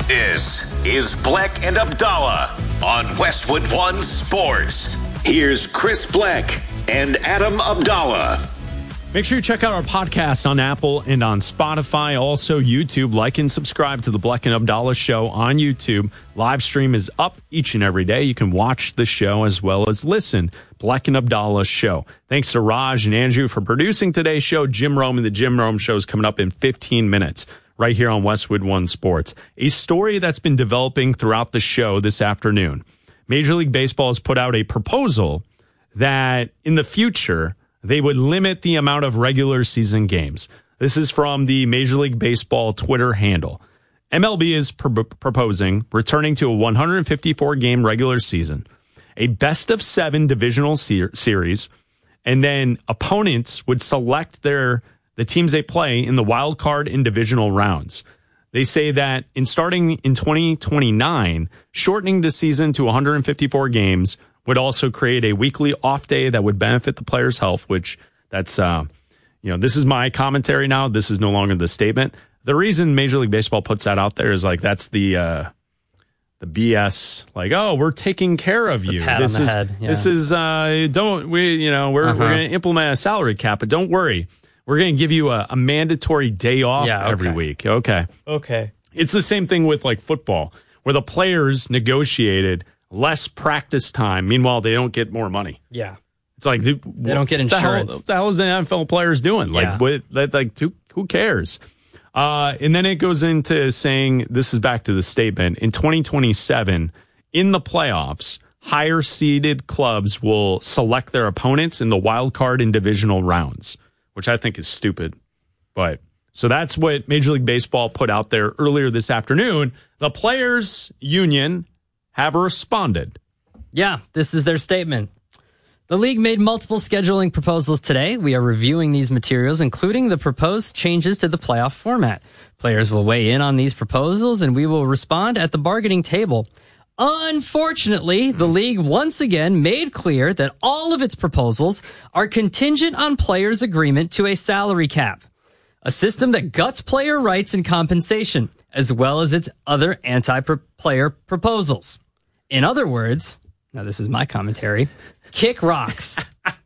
This is Bleck and Abdallah on Westwood One Sports. Here's Chris Bleck and Adam Abdallah. Make sure you check out our podcast on Apple and on Spotify. Also, YouTube. Like and subscribe to the Bleck and Abdallah Show on YouTube. Live stream is up each and every day. You can watch the show as well as listen. Bleck and Abdallah Show. Thanks to Raj and Andrew for producing today's show. Jim Rome and the Jim Rome Show is coming up in 15 minutes right here on Westwood One Sports. A story that's been developing throughout the show this afternoon. Major League Baseball has put out a proposal that in the future they would limit the amount of regular season games. This is from the Major League Baseball Twitter handle. MLB is proposing returning to a 154-game regular season, a best-of-7 divisional series, and then opponents would select the teams they play in the wild card and divisional rounds. They say that starting in 2029, shortening the season to 154 games would also create a weekly off day that would benefit the player's health, which that's, this is my commentary now. This is no longer the statement. The reason Major League Baseball puts that out there is like, that's the BS, like, oh, we're taking care of you. Pat on the head. Yeah. This is, we're going to implement a salary cap, but don't worry. We're going to give you a mandatory day off every week. Okay. It's the same thing with like football, where the players negotiated less practice time. Meanwhile, they don't get more money. Yeah. It's like, they don't get insurance. What the hell is the NFL players doing? Who cares? And then it goes into saying, this is back to the statement, in 2027, in the playoffs, higher seeded clubs will select their opponents in the wild card and divisional rounds, which I think is stupid. But so that's what Major League Baseball put out there earlier this afternoon. The Players Union have responded. Yeah, this is their statement. The league made multiple scheduling proposals today. We are reviewing these materials, including the proposed changes to the playoff format. Players will weigh in on these proposals, and we will respond at the bargaining table. Unfortunately, the league once again made clear that all of its proposals are contingent on players' agreement to a salary cap, a system that guts player rights and compensation, as well as its other anti-player proposals. In other words, now this is my commentary, kick rocks.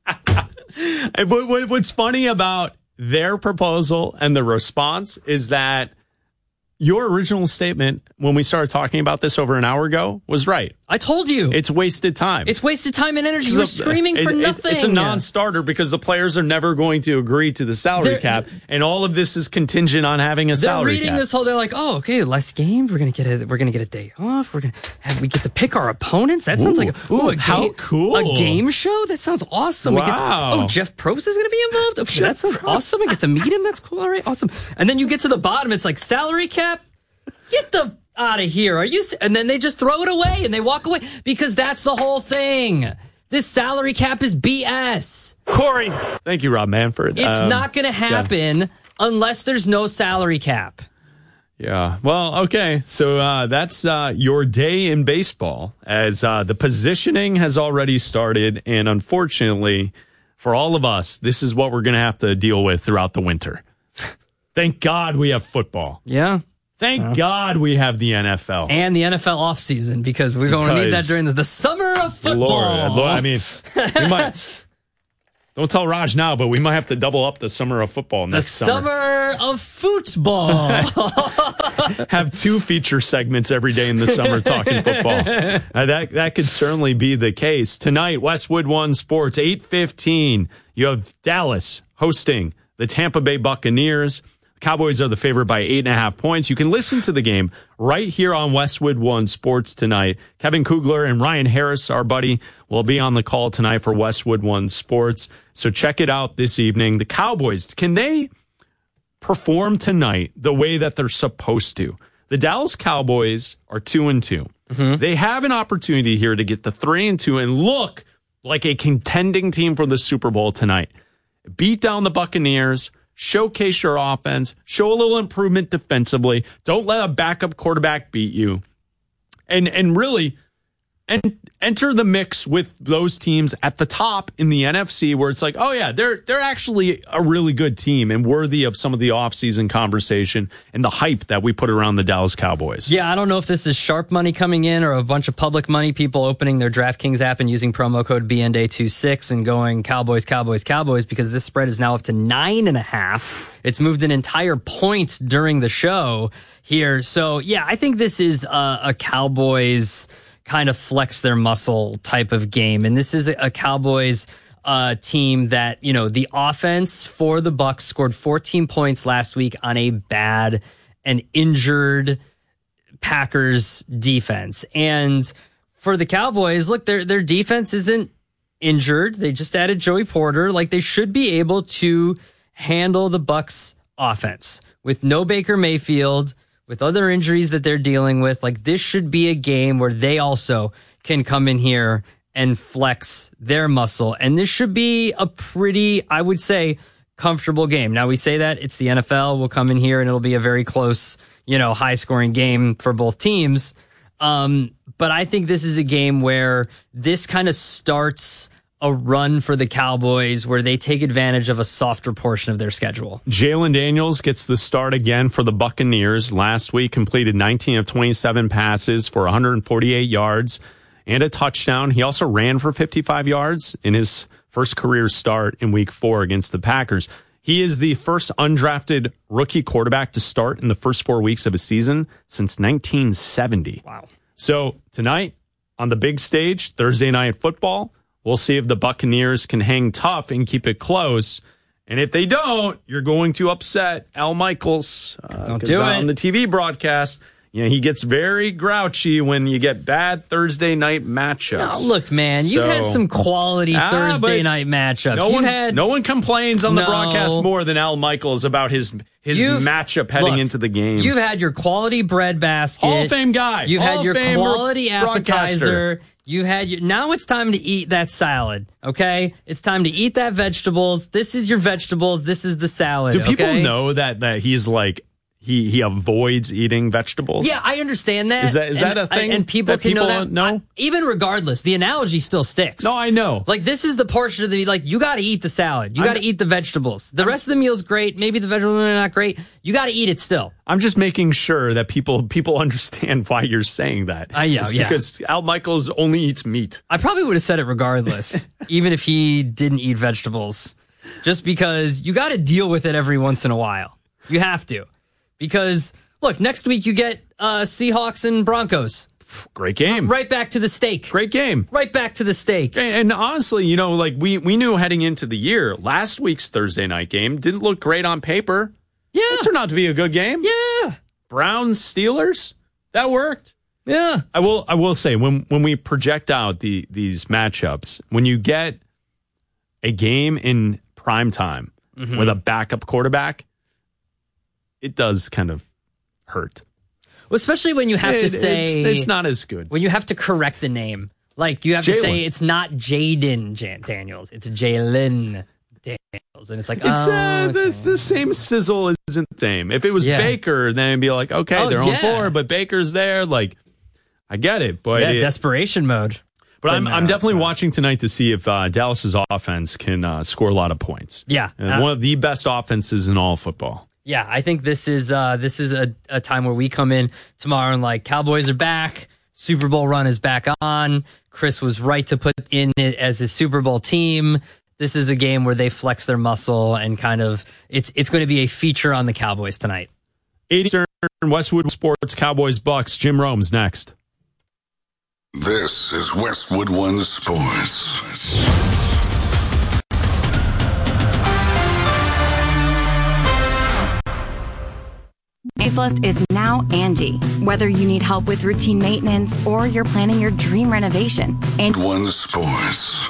What's funny about their proposal and the response is that your original statement when we started talking about this over an hour ago was right. I told you. It's wasted time. It's wasted time and energy. We're screaming for nothing. It's a non-starter because the players are never going to agree to the salary cap, and all of this is contingent on having a salary cap. They're reading this whole, they're like, oh, okay, less games. We're gonna get a day off. We get to pick our opponents. That sounds like how cool. A game show? That sounds awesome. Wow. Jeff Probst is gonna be involved? Okay, that sounds awesome. I get to meet him. That's cool. All right, awesome. And then you get to the bottom, it's like salary cap. Get the out of here. And then they just throw it away and they walk away because that's the whole thing. This salary cap is BS. Corey. Thank you, Rob Manfred. It's not going to happen unless there's no salary cap. Yeah. Well, okay. So that's your day in baseball as the positioning has already started. And unfortunately, for all of us, this is what we're going to have to deal with throughout the winter. Thank God we have football. Yeah. Thank God we have the NFL. And the NFL offseason because we're going to need that during the summer of football. Lord, I mean, we might. Don't tell Raj now, but we might have to double up the summer of football next summer. The summer of football. Have 2 feature segments every day in the summer talking football. That could certainly be the case. Tonight, Westwood One Sports, 8:15. You have Dallas hosting the Tampa Bay Buccaneers. Cowboys are the favorite by 8.5 points. You can listen to the game right here on Westwood One Sports tonight. Kevin Kugler and Ryan Harris, our buddy, will be on the call tonight for Westwood One Sports. So check it out this evening. The Cowboys, can they perform tonight the way that they're supposed to? The Dallas Cowboys are 2-2. Mm-hmm. They have an opportunity here to get to 3-2 and look like a contending team for the Super Bowl tonight. Beat down the Buccaneers. Showcase your offense, show a little improvement defensively. Don't let a backup quarterback beat you. And really, and enter the mix with those teams at the top in the NFC where it's like, oh yeah, they're actually a really good team and worthy of some of the offseason conversation and the hype that we put around the Dallas Cowboys. Yeah, I don't know if this is sharp money coming in or a bunch of public money, people opening their DraftKings app and using promo code BNDay26 and going Cowboys, Cowboys, Cowboys, because this spread is now up to 9.5. It's moved an entire point during the show here. So yeah, I think this is a Cowboys kind of flex their muscle type of game. And this is a Cowboys team that, you know, the offense for the Bucs scored 14 points last week on a bad and injured Packers defense. And for the Cowboys, look, their defense isn't injured. They just added Joey Porter. Like, they should be able to handle the Bucs offense with no Baker Mayfield, with other injuries that they're dealing with. Like, this should be a game where they also can come in here and flex their muscle. And this should be a pretty, I would say, comfortable game. Now, we say that it's the NFL. We'll come in here and it'll be a very close, you know, high scoring game for both teams. But I think this is a game where this kind of starts a run for the Cowboys where they take advantage of a softer portion of their schedule. Jalen Daniels gets the start again for the Buccaneers. Last week completed 19 of 27 passes for 148 yards and a touchdown. He also ran for 55 yards in his first career start in week 4 against the Packers. He is the first undrafted rookie quarterback to start in the first 4 weeks of a season since 1970. Wow. So tonight on the big stage, Thursday Night Football, we'll see if the Buccaneers can hang tough and keep it close. And if they don't, you're going to upset Al Michaels. Don't do it. On the TV broadcast, you know, he gets very grouchy when you get bad Thursday night matchups. No, look, man, you've had some quality Thursday night matchups. No one complains on the broadcast more than Al Michaels about his matchup heading into the game. You've had your quality bread basket. Hall of Fame guy. You've had your quality appetizer. Now it's time to eat that salad, okay? It's time to eat that vegetables. This is your vegetables. This is the salad. Do people know that he's like, he avoids eating vegetables? Yeah, I understand that. Is that a thing? And people can know that. No? Even regardless, the analogy still sticks. No, I know. Like, this is the portion of the, like, you got to eat the salad. You got to eat the vegetables. The rest of the meal's great. Maybe the vegetables are not great. You got to eat it still. I'm just making sure that people understand why you're saying that. Yeah. Because Al Michaels only eats meat. I probably would have said it regardless, even if he didn't eat vegetables. Just because you got to deal with it every once in a while. You have to. Because, look, next week you get Seahawks and Broncos. Great game. Right back to the steak. Great game. Right back to the steak. And honestly, you know, like we knew heading into the year, last week's Thursday night game didn't look great on paper. Yeah. It turned out to be a good game. Yeah. Browns, Steelers, that worked. Yeah. I will say, when we project out these matchups, when you get a game in prime time with a backup quarterback, it does kind of hurt. Well, especially when you have to say... It's not as good. When you have to correct the name. Like, you have to say it's not Jaden Daniels. It's Jalen Daniels. And it's like, the same sizzle isn't the same. If it was Baker, then it'd be like, okay, they're on 4, but Baker's there. Like, I get it. But desperation mode. But I'm definitely watching tonight to see if Dallas's offense can score a lot of points. Yeah. One of the best offenses in all football. Yeah, I think this is a time where we come in tomorrow and like, Cowboys are back, Super Bowl run is back on. Chris was right to put in it as his Super Bowl team. This is a game where they flex their muscle and kind of it's going to be a feature on the Cowboys tonight. 8 Eastern, Westwood Sports, Cowboys Bucks. Jim Rome's next. This is Westwood One Sports. List is now Angie. Whether you need help with routine maintenance or you're planning your dream renovation. And One Sports.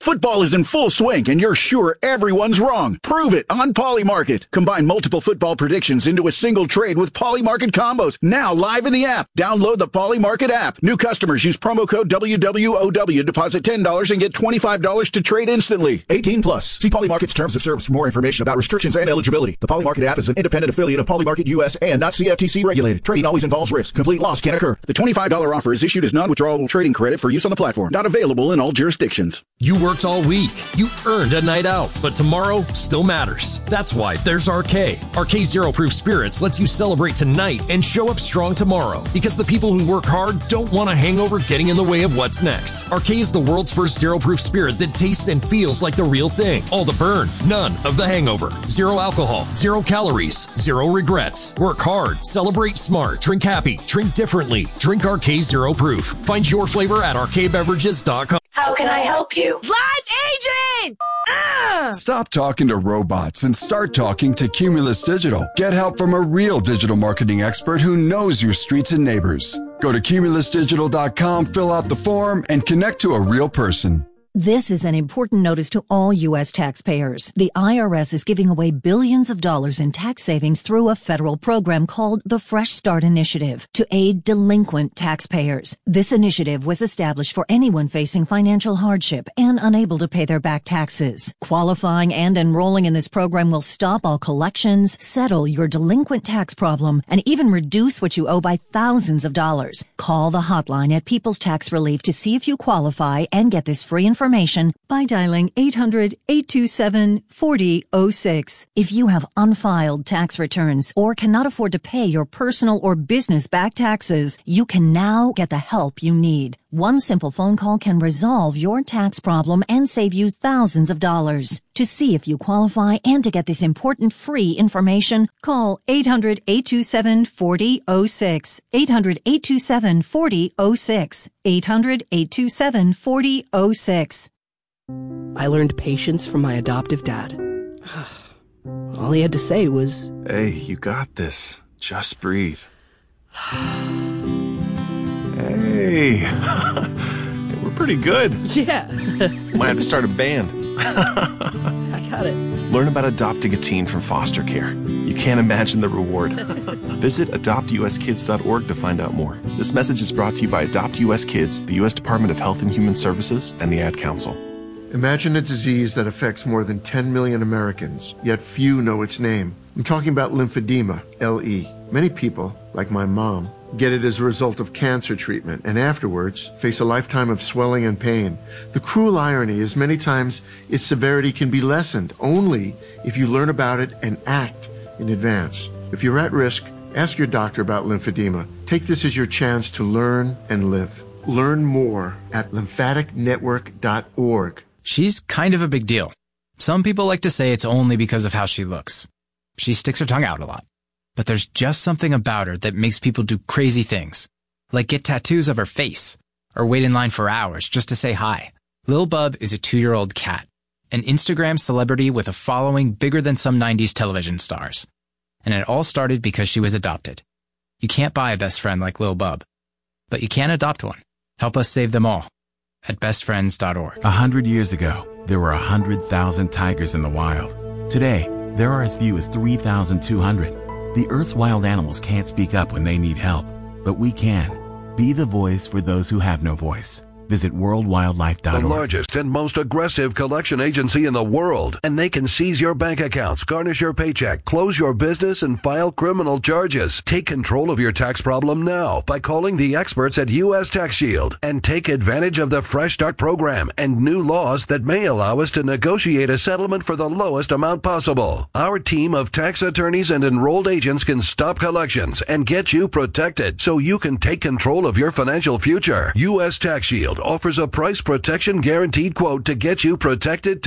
Football is in full swing, and you're sure everyone's wrong. Prove it on Polymarket. Combine multiple football predictions into a single trade with Polymarket combos. Now live in the app. Download the Polymarket app. New customers use promo code WWOW. Deposit $10 and get $25 to trade instantly. 18 plus. See Polymarket's terms of service for more information about restrictions and eligibility. The Polymarket app is an independent affiliate of Polymarket US and not CFTC regulated. Trading always involves risk. Complete loss can occur. The $25 offer is issued as non-withdrawable trading credit for use on the platform. Not available in all jurisdictions. You worked all week. You earned a night out, but tomorrow still matters. That's why there's RK. RK Zero Proof Spirits lets you celebrate tonight and show up strong tomorrow, because the people who work hard don't want a hangover getting in the way of what's next. RK is the world's first zero proof spirit that tastes and feels like the real thing. All the burn, none of the hangover. Zero alcohol, 0 calories, 0 regrets. Work hard, celebrate smart, drink happy, drink differently. Drink RK Zero Proof. Find your flavor at rkbeverages.com. How can I help you? Live agent! Stop talking to robots and start talking to Cumulus Digital. Get help from a real digital marketing expert who knows your streets and neighbors. Go to cumulusdigital.com, fill out the form, and connect to a real person. This is an important notice to all U.S. taxpayers. The IRS is giving away billions of dollars in tax savings through a federal program called the Fresh Start Initiative to aid delinquent taxpayers. This initiative was established for anyone facing financial hardship and unable to pay their back taxes. Qualifying and enrolling in this program will stop all collections, settle your delinquent tax problem, and even reduce what you owe by thousands of dollars. Call the hotline at People's Tax Relief to see if you qualify and get this free information by dialing 800-827-4006. If you have unfiled tax returns or cannot afford to pay your personal or business back taxes, you can now get the help you need. One simple phone call can resolve your tax problem and save you thousands of dollars. To see if you qualify and to get this important free information, call 800-827-4006. 800-827-4006. 800-827-4006. I learned patience from my adoptive dad. All he had to say was, "Hey, you got this. Just breathe." Hey, we're pretty good. Yeah. Might have to start a band. I got it. Learn about adopting a teen from foster care. You can't imagine the reward. Visit adoptuskids.org to find out more. This message is brought to you by Adopt US Kids, the U.S. Department of Health and Human Services, and the Ad Council. Imagine a disease that affects more than 10 million Americans, yet few know its name. I'm talking about lymphedema, LE. Many people, like my mom, get it as a result of cancer treatment and afterwards face a lifetime of swelling and pain. The cruel irony is many times its severity can be lessened only if you learn about it and act in advance. If you're at risk, ask your doctor about lymphedema. Take this as your chance to learn and live. Learn more at lymphaticnetwork.org. She's kind of a big deal. Some people like to say it's only because of how she looks. She sticks her tongue out a lot. But there's just something about her that makes people do crazy things, like get tattoos of her face, or wait in line for hours just to say hi. Lil Bub is a 2-year-old cat, an Instagram celebrity with a following bigger than some 90s television stars. And it all started because she was adopted. You can't buy a best friend like Lil Bub, but you can adopt one. Help us save them all at bestfriends.org. 100 years ago, there were 100,000 tigers in the wild. Today, there are as few as 3,200. The Earth's wild animals can't speak up when they need help, but we can. Be the voice for those who have no voice. Visit worldwildlife.org. The largest and most aggressive collection agency in the world, and they can seize your bank accounts, garnish your paycheck, close your business, and file criminal charges. Take control of your tax problem now by calling the experts at U.S. Tax Shield and take advantage of the Fresh Start program and new laws that may allow us to negotiate a settlement for the lowest amount possible. Our team of tax attorneys and enrolled agents can stop collections and get you protected so you can take control of your financial future. U.S. Tax Shield offers a price protection guaranteed quote to get you protected